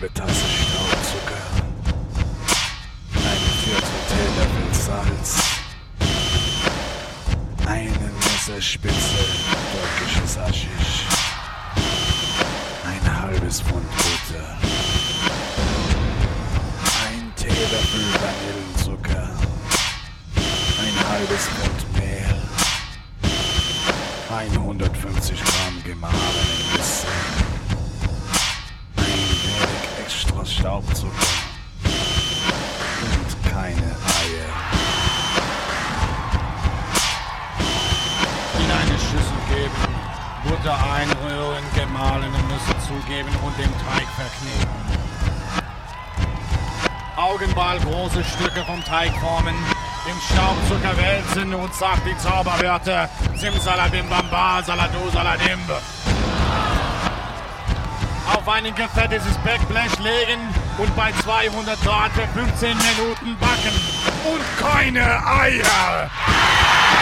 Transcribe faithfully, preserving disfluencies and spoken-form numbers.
halbe Tasse Staubzucker, ein Viertel Teelöffel Salz, eine Messerspitze türkisches Haschisch, ein halbes Pfund Butter, ein Teelöffel Vanillenzucker, ein halbes Pfund Mehl, hundertfünfzig Gramm gemahlene Nüsse, ein wenig extra Staubzucker und keine Eier. In eine Schüssel geben, Butter einrühren, gemahlene Nüsse zugeben und den Teig verkneten. Augenball große Stücke vom Teig formen, den Staubzucker wälzen und sagt die Zauberwörter Simsalabim Bamba, Saladu Saladim. Auf ein gefettetes Backblech legen und bei zweihundert Grad für fünfzehn Minuten backen. Und keine Eier!